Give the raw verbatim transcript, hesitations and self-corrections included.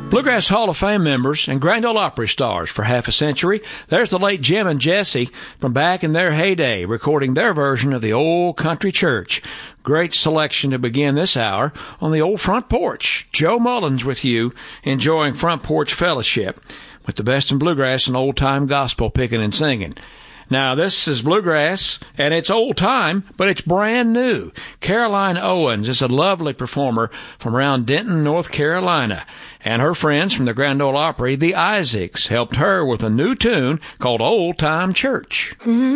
Bluegrass Hall of Fame members and Grand Ole Opry stars for half a century. There's the late Jim and Jesse from back in their heyday, recording their version of the Old Country Church. Great selection to begin this hour on the old front porch. Joe Mullins with you, enjoying Front Porch Fellowship with the best in bluegrass and old-time gospel picking and singing. Now, this is bluegrass, and it's old time, but it's brand new. Caroline Owens is a lovely performer from around Denton, North Carolina, and her friends from the Grand Ole Opry, the Isaacs, helped her with a new tune called Old Time Church.